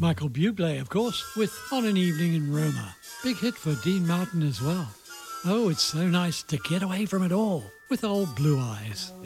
Michael Bublé, of course, with On an Evening in Roma. Big hit for Dean Martin as well. Oh, it's so nice to get away from it all with old Blue Eyes.